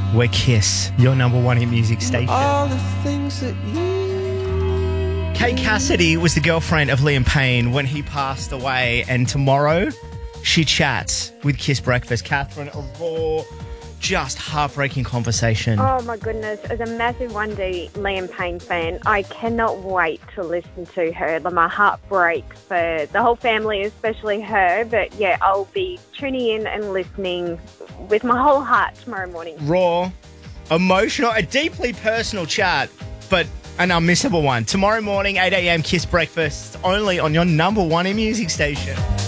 We're Kiss, your number one hit music station. All the things that Kate Cassidy was the girlfriend of Liam Payne when he passed away, and tomorrow she chats with Kiss Breakfast. Catherine, a raw, just heartbreaking conversation. Oh my goodness, as a massive 1D Liam Payne fan, I cannot wait to listen to her. My heart breaks for the whole family, especially her. But yeah, I'll be tuning in and listening with my whole heart tomorrow morning. Raw, emotional, a deeply personal chat, but an unmissable one. Tomorrow morning, 8 a.m, Kiss Breakfast, only on your number one in music station.